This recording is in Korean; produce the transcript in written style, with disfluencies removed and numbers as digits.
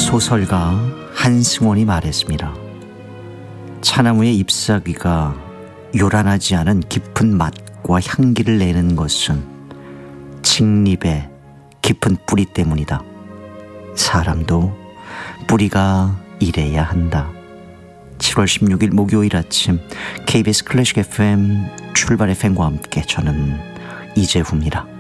소설가 한승원이 말했습니다. 차나무의 잎사귀가 요란하지 않은 깊은 맛과 향기를 내는 것은 직립의 깊은 뿌리 때문이다. 사람도 뿌리가 이래야 한다. 7월 16일 목요일 아침 KBS 클래식 FM 출발 FM과 함께 저는 이재훈입니다.